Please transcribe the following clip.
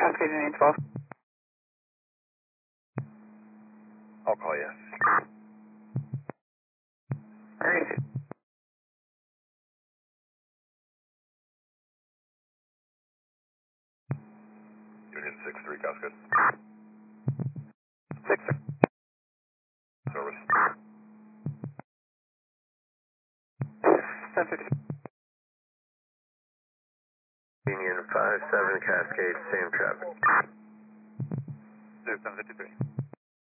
Cascade Union 12. I'll call you. Alright. Union 6-3, Cascade. 6. Service. 750. Union 5-7, Cascade, same traffic. 753.